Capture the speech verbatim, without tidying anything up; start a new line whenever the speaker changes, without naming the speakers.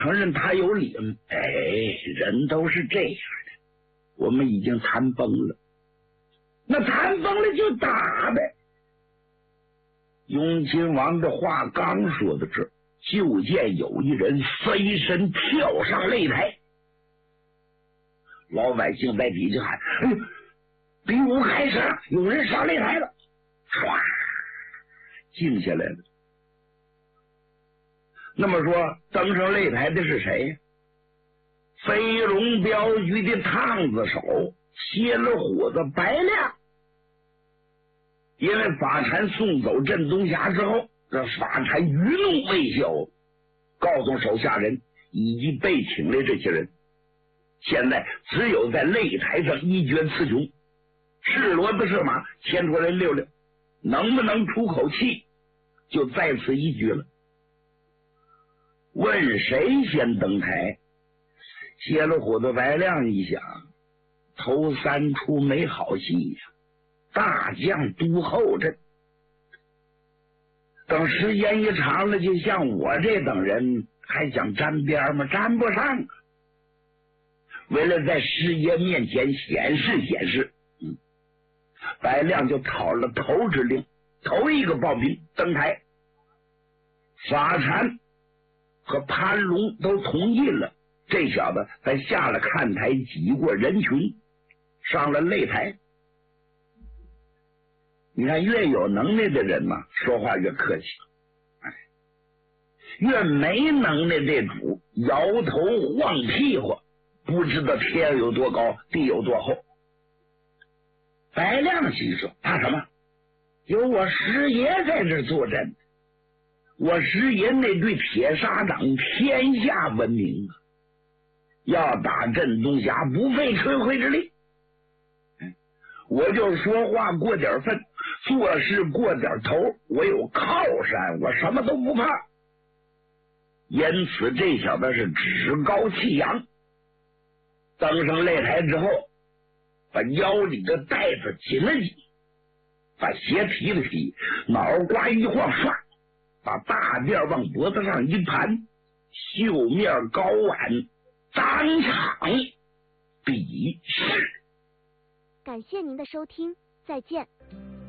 承认他有理。哎，人都是这样的，我们已经谈崩了，那谈崩了就打呗。雍亲王的话刚说到这儿，就见有一人飞身跳上擂台，老百姓在底下喊：“哎呦，比武开始了，有人上擂台了！”唰，静下来了。那么说，登上擂台的是谁？飞龙镖局的趟子手蝎了虎子白亮。因为法禅送走镇东霞之后，这法禅余怒未消，告诉手下人以及被请的这些人，现在只有在擂台上一决雌雄，是骡子是马，牵出来溜溜，能不能出口气，就在此一决了。问谁先登台？蝎了虎子白亮一想，头三出没好戏呀、啊，大将督后阵，等时间一长了，就像我这等人还想沾边吗？沾不上啊！为了在师爷面前显示显示，嗯，白亮就讨了头之令，头一个报兵登台。法禅和潘龙都同意了，这小子才下了看台，挤过人群，上了擂台。你看，越有能耐的人嘛，说话越客气，哎，越没能耐的主摇头晃屁股，不知道天有多高，地有多厚。白亮心说：怕什么？有我师爷在这坐镇，我师爷那对铁砂掌天下闻名啊，要打镇东霞不费吹灰之力。我就说话过点分，做事过点头，我有靠山，我什么都不怕。因此这小子是趾高气扬。登上擂台之后，把腰里的带子紧了紧，把鞋提了提，脑瓜一晃，唰，把大辫往脖子上一盘，袖面高挽，当场比试。
感谢您的收听，再见。